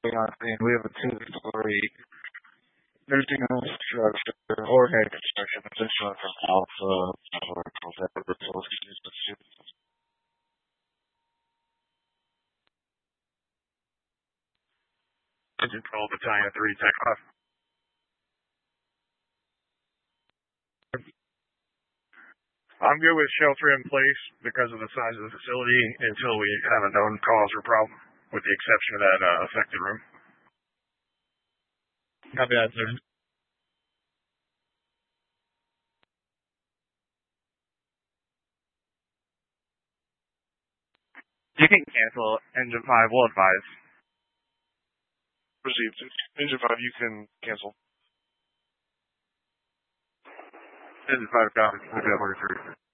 and we have a two-story nursing home structure, organic construction, essentially from Alpha or whatever resources. Engine Control Battalion 3, Tech 5. I'm good with shelter in place because of the size of the facility until we have a known cause or problem, with the exception of that affected room. Copy that, sir. You can cancel. Engine 5 will advise. Received. Engine 5, you can cancel. Engine 5 copies. We'll be up on your